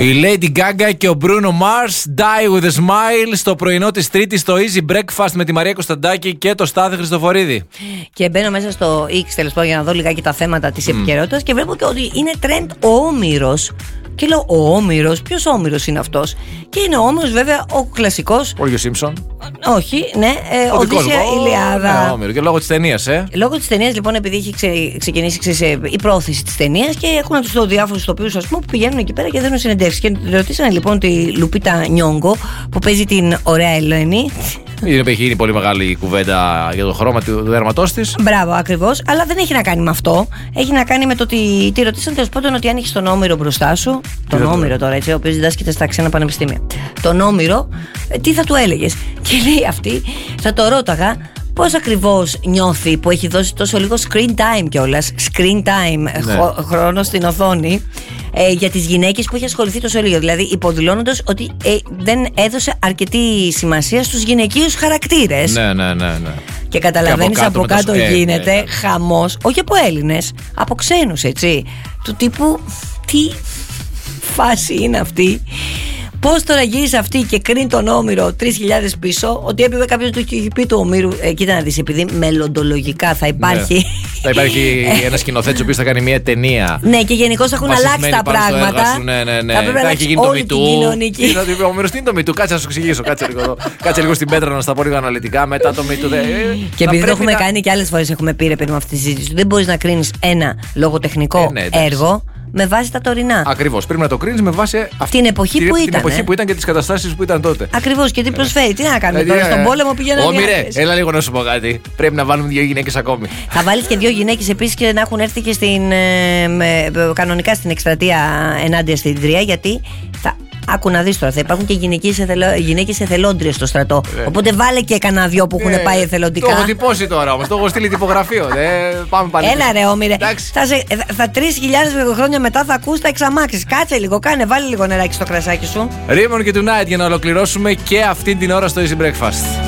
Η Lady Gaga και ο Bruno Mars, Die with a Smile, στο πρωινό της Τρίτης, στο Easy Breakfast με τη Μαρία Κωνσταντάκη και το Στάθη Χριστοφορίδη. Και μπαίνω μέσα στο X, τέλος πάντων, για να δω λιγάκι τα θέματα της επικαιρότητας και βλέπω και ότι είναι trend ο Όμηρος. Και λέω, ο Όμηρος, ποιος Όμηρος είναι αυτός? Και είναι ο Όμηρος, βέβαια, ο κλασικός. Ο Γιώργος Σίμψον. Όχι, ναι, Οδύσσεια Ηλιάδα. Ναι, Όμηρο, και λόγω της ταινίας, Λόγω της ταινίας, λοιπόν, επειδή έχει ξεκινήσει η πρόθεση της ταινίας και έχουν τους διάφορους ηθοποιούς, ας πούμε, που πηγαίνουν εκεί πέρα και δίνουν συνεντεύξεις. Και ρωτήσανε λοιπόν τη Λουπίτα Νιόγκο, που παίζει την ωραία Ελένη. Έχει γίνει πολύ μεγάλη κουβέντα για το χρώμα του δέρματός της. Μπράβο, ακριβώς. Αλλά δεν έχει να κάνει με αυτό. Έχει να κάνει με το ότι τη ρωτήσαν τέλος πάντων ότι αν έχεις τον Όμηρο μπροστά σου. Τον Όμηρο τώρα, έτσι, ο οποίος διδάσκεται στα ξένα πανεπιστήμια. Τον Όμηρο, τι θα του έλεγες? Και λέει αυτή, θα το ρώταγα πώς ακριβώς νιώθει που έχει δώσει τόσο λίγο screen time κιόλας. Screen time, χρόνο στην οθόνη. Για τις γυναίκες που έχει ασχοληθεί τόσο λίγο. Δηλαδή, υποδηλώνοντας ότι δεν έδωσε αρκετή σημασία στους γυναικείους χαρακτήρες. Ναι. Και καταλαβαίνεις από κάτω γίνεται χαμός, όχι από Έλληνες, από ξένους, έτσι. Του τύπου, τι φάση είναι αυτή? Πώς τώρα γύρισε αυτή και κρίνει τον Όμηρο 3.000 πίσω, ότι έπρεπε κάποιος του έχει πει του Ομήρου, κοίτα να δεις, επειδή μελλοντολογικά θα υπάρχει. Ναι. Θα υπάρχει ένας σκηνοθέτης ο οποίος θα κάνει μια ταινία. Ναι, και γενικώς θα έχουν αλλάξει τα πράγματα. Ναι. Θα πρέπει να αλλάξει όλη την κοινωνική. Ο Ομήρος τι είναι το MeToo? Κάτσε να σου εξηγήσω. Κάτσε λίγο στην πέτρα να στα πω λίγο αναλυτικά. Μετά το MeToo. Και επειδή το έχουμε κάνει και άλλες φορές, έχουμε πει, ρε παιδί, με αυτή τη συζήτηση, δεν μπορείς να κρίνεις ένα λογοτεχνικό έργο με βάση τα τωρινά. Ακριβώς. Πρέπει να το κρίνεις με βάση την εποχή που ήταν. Την εποχή που ήταν και τις καταστάσεις που ήταν τότε. Ακριβώς. Και τι προσφέρει. Τι να κάνουμε τώρα? Στον πόλεμο πηγαίνανε. Όμηρε, έλα λίγο να σου πω κάτι. Πρέπει να βάλουμε 2 γυναίκες ακόμη. Θα βάλεις και 2 γυναίκες επίσης και να έχουν έρθει και κανονικά στην εκστρατεία ενάντια στην Τρία, γιατί άκου να δεις τώρα, θα υπάρχουν και γυναίκες εθελόντριες στο στρατό. Οπότε βάλε και κανένα 2 που έχουν πάει εθελοντικά. Το έχω τυπώσει τώρα όμως, το έχω στείλει τυπογραφείο. Πάμε πάλι. Έλα ρε Όμηρε. Θα 3.000 χρόνια μετά θα ακούς τα εξαμάξεις. Κάτσε λίγο, βάλε λίγο νεράκι στο κρασάκι σου. Ρίμον και Tonight για να ολοκληρώσουμε και αυτή την ώρα στο Easy Breakfast.